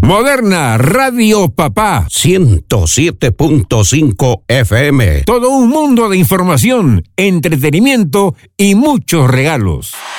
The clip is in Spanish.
Moderna Radio Papá 107.5 FM. Todo un mundo de información, entretenimiento y muchos regalos.